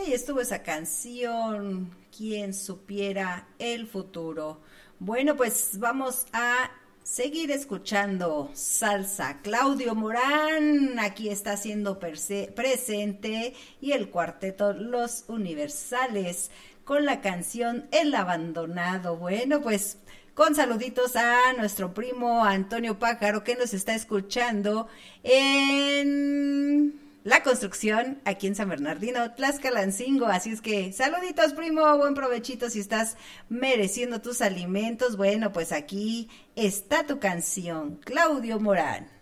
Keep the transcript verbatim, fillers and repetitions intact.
ahí estuvo esa canción, Quien supiera el futuro. Bueno, pues vamos a seguir escuchando salsa. Claudio Morán aquí está haciendo presente y el cuarteto Los Universales con la canción El Abandonado. Bueno, pues con saluditos a nuestro primo Antonio Pájaro que nos está escuchando en La Construcción aquí en San Bernardino, Tlaxcalancingo. Así es que saluditos, primo, buen provechito si estás mereciendo tus alimentos. Bueno, pues aquí está tu canción, Claudio Morán.